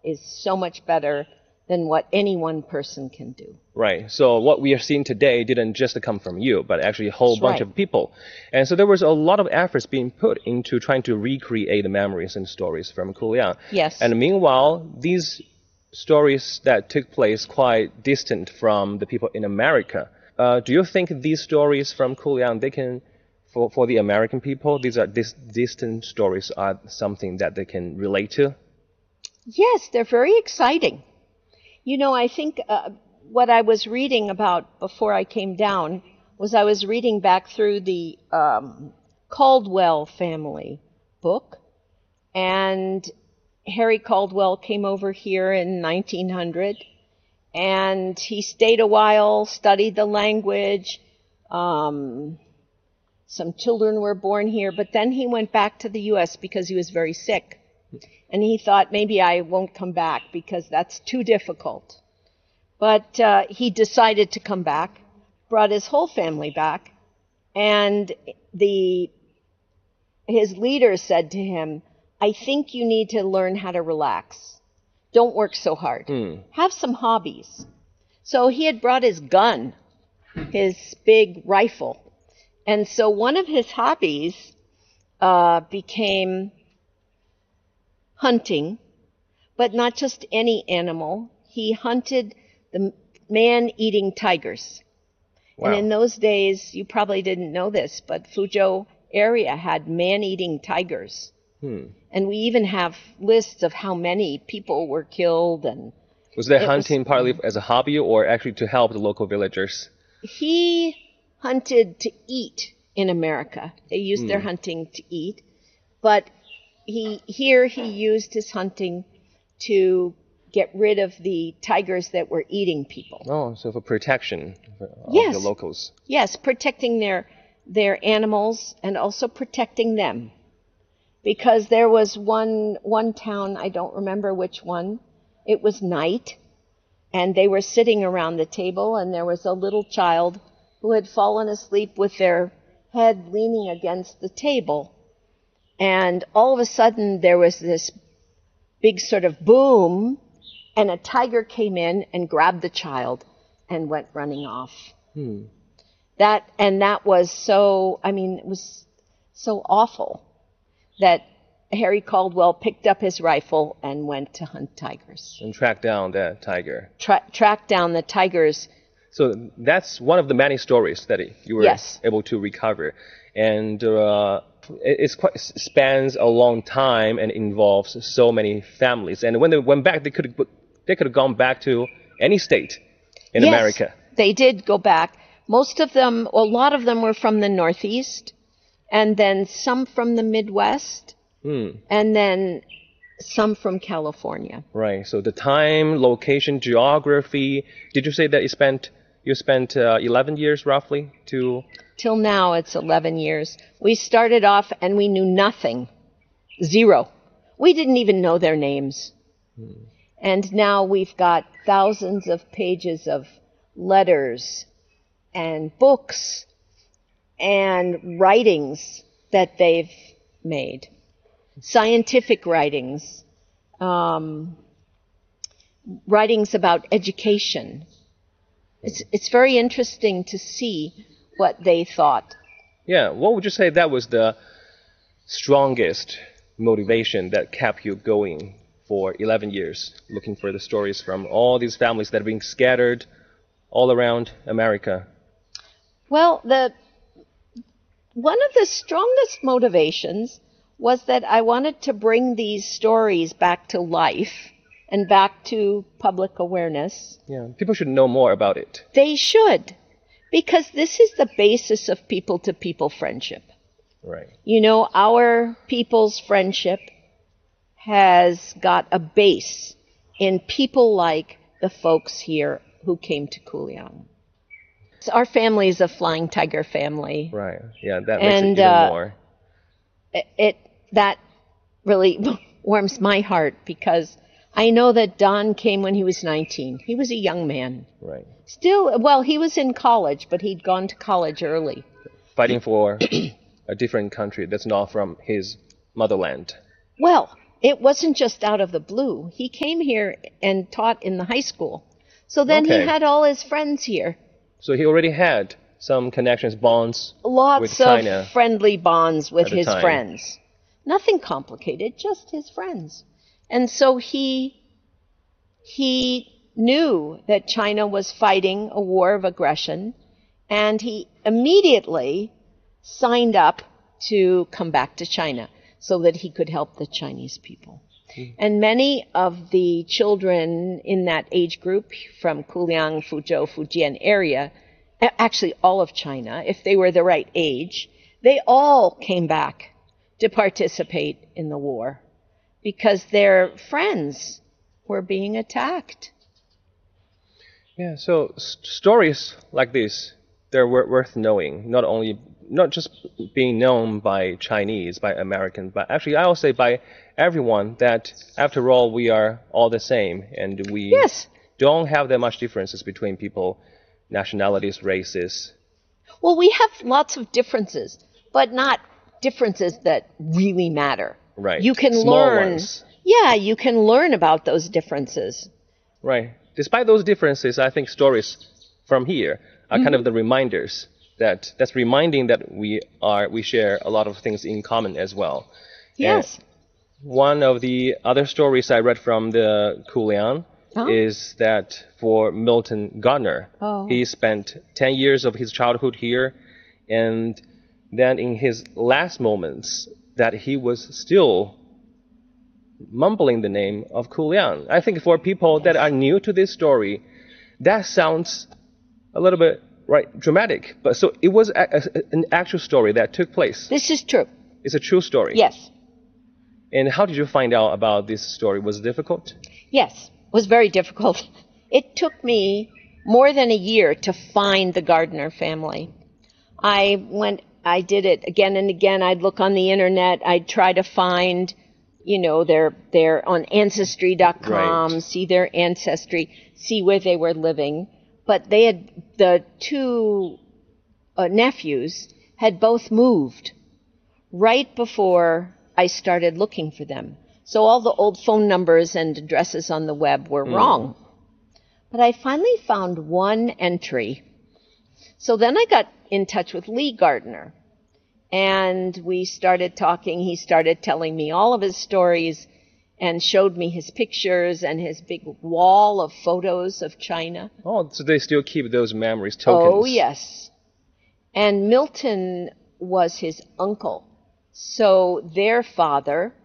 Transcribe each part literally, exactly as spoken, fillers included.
is so much better than what any one person can do. Right. So what we are seeing today didn't just come from you, but actually a whole That's bunch right. of people. And so there was a lot of efforts being put into trying to recreate the memories and stories from Kuliang. Yes. And meanwhile, these stories that took place quite distant from the people in America. Uh, do you think these stories from Kuliang, they can, for, for the American people, these are dis- distant stories are something that they can relate to? Yes, they're very exciting. You know, I think uh, what I was reading about before I came down was I was reading back through the um, Caldwell family book, and Harry Caldwell came over here in nineteen hundred, and he stayed a while, studied the language. Um, some children were born here, but then he went back to the U S because he was very sick. And he thought, maybe I won't come back because that's too difficult. But uh, he decided to come back, brought his whole family back, and the his leader said to him, I think you need to learn how to relax. Don't work so hard. Mm. Have some hobbies. So he had brought his gun, his big rifle. And so one of his hobbies uh, became hunting, but not just any animal. He hunted the man-eating tigers. Wow. And in those days, you probably didn't know this, but Fuzhou area had man-eating tigers. Hmm. And we even have lists of how many people were killed. And Was that it hunting was, partly as a hobby or actually to help the local villagers? He hunted to eat in America. They used Hmm. their hunting to eat. But he here he used his hunting to get rid of the tigers that were eating people. Oh, so for protection of Yes. the locals. Yes, protecting their their animals and also protecting them. Because there was one one town, I don't remember which one, it was night, and they were sitting around the table, and there was a little child who had fallen asleep with their head leaning against the table. And all of a sudden, there was this big sort of boom, and a tiger came in and grabbed the child and went running off. Hmm. That and that was so, I mean, it was so awful that Harry Caldwell picked up his rifle and went to hunt tigers. And track down that tiger. Tra- tracked down the tigers. So that's one of the many stories that you were Yes. able to recover. And uh, it it's quite, spans a long time and involves so many families. And when they went back, they could they could have gone back to any state in Yes, America. They did go back. Most of them, a lot of them were from the Northeast, and then some from the Midwest, Hmm. and then some from California. Right. So the time, location, geography. Did you say that you spent you spent uh, eleven years roughly to? Till now, it's eleven years. We started off and we knew nothing. Zero. We didn't even know their names. Hmm. And now we've got thousands of pages of letters and books and writings that they've made. Scientific writings, um, writings about education. It's, it's very interesting to see what they thought. Yeah. What would you say that was the strongest motivation that kept you going for eleven years, looking for the stories from all these families that are being scattered all around America? Well, the one of the strongest motivations was that I wanted to bring these stories back to life and back to public awareness. Yeah. People should know more about it. They should, because this is the basis of people-to-people friendship. Right. You know, our people's friendship has got a base in people like the folks here who came to Kuliang. So our family is a Flying Tiger family. Right. Yeah, that makes And, it even uh, more. It, it that really warms my heart because I know that Don came when he was nineteen. He was a young man. Right. Still, well, he was in college, but he'd gone to college early. Fighting for a different country that's not from his motherland. Well, it wasn't just out of the blue. He came here and taught in the high school. So then he Okay. had all his friends here. So he already had some connections, bonds with Lots China of friendly bonds with at the his time. friends. Nothing complicated, just his friends. And so he he knew that China was fighting a war of aggression, and he immediately signed up to come back to China so that he could help the Chinese people. Mm. And many of the children in that age group from Kuliang, Fuzhou, Fujian area, a- actually all of China, if they were the right age, they all came back to participate in the war because their friends were being attacked. Yeah, so s- stories like this, they're wor- worth knowing. Not only, not just being known by Chinese, by Americans, but actually I would say by everyone. That after all, we are all the same, and we Yes. don't have that much differences between people, nationalities, races. Well, we have lots of differences, but not differences that really matter. Right. You can Small learn. ones. Yeah, you can learn about those differences. Right. Despite those differences, I think stories from here are kind of the reminders that that's reminding that we are we share a lot of things in common as well. Yes. One of the other stories I read from the Kuliang Huh? is that for Milton Gardner, Oh. he spent ten years of his childhood here, and then in his last moments, that he was still mumbling the name of Kuliang. I think for people that are new to this story, that sounds a little bit right dramatic. But so it was a, a, an actual story that took place. This is true. It's a true story. Yes. And how did you find out about this story? Was it difficult? Yes. It was very difficult. It took me more than a year to find the Gardner family. I went, I did it again and again. I'd look on the internet. I'd try to find, you know, they're, they're on ancestry dot com, Right. see their ancestry, see where they were living. But they had, the two uh, nephews had both moved right before I started looking for them. So all the old phone numbers and addresses on the web were Mm. wrong. But I finally found one entry. So then I got in touch with Lee Gardner, and we started talking. He started telling me all of his stories and showed me his pictures and his big wall of photos of China. Oh, so they still keep those memories, tokens. Oh, yes. And Milton was his uncle. So their father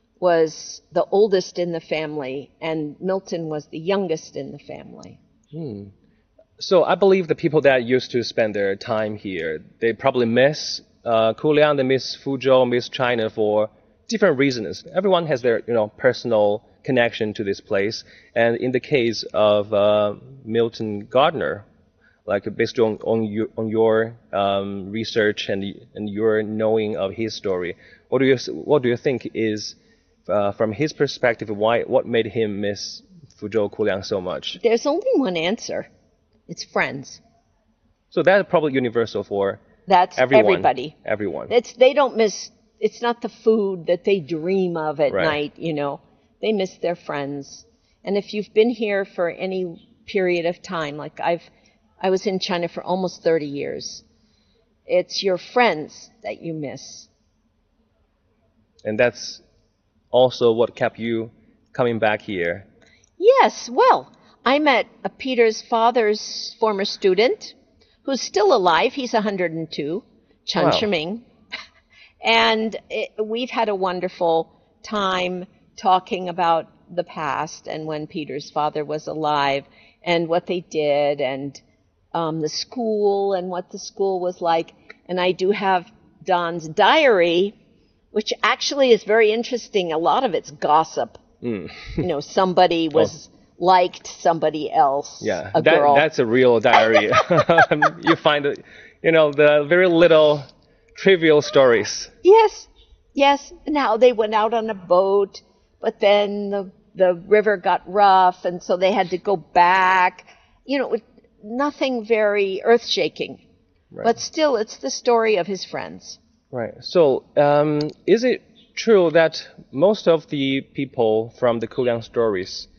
was the oldest in the family, and Milton was the youngest in the family. Hmm. So I believe the people that used to spend their time here, they probably miss uh, Kuliang, they miss Fuzhou, miss China for different reasons. Everyone has their, you know, personal connection to this place. And in the case of uh, Milton Gardner, like based on on your on your um, research and and your knowing of his story, what do you what do you think is uh, from his perspective, why what made him miss Fuzhou Kuliang so much? There's only one answer. It's friends. So that's probably universal for That's everyone. everybody. Everyone. It's they don't miss. It's not the food that they dream of at Right. night. You know, they miss their friends. And if you've been here for any period of time, like I've, I was in China for almost thirty years. It's your friends that you miss. And that's also what kept you coming back here. Yes, well, I met uh, Peter's father's former student, who's still alive. He's one hundred two, Chen Wow. Shiming. And it, we've had a wonderful time talking about the past and when Peter's father was alive and what they did and um, the school and what the school was like. And I do have Don's diary, which actually is very interesting. A lot of it's gossip. Mm. You know, somebody was liked somebody else, Yeah, a that, girl. that's a real diary. You find, you know, the very little trivial stories. Yes, yes. Now they went out on a boat, but then the the river got rough, and so they had to go back. You know, it, nothing very earth-shaking, Right. but still, it's the story of his friends. Right. So, um, is it true that most of the people from the Kuliang stories